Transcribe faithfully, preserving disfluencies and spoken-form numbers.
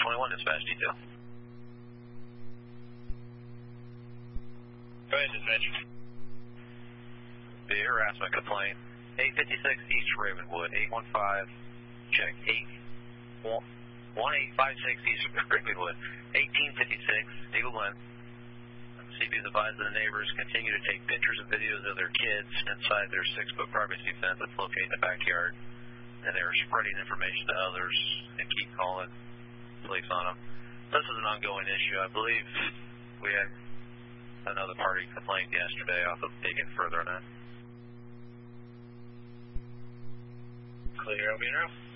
twenty-one dispatch detail. Go ahead, dispatch. The harassment complaint. eight fifty-six East Ravenwood, eight one five, check, eight one eight five six East Ravenwood, eighteen fifty-six, Eagle Glen. C P is advised that the neighbors continue to take pictures and videos of their kids inside their six-foot privacy fence that's located in the backyard, and they are spreading information to others and keep calling police on them. This is an ongoing issue. I believe we had another party complaint yesterday. I'll have to dig in further on that. Clear, I'll be in row.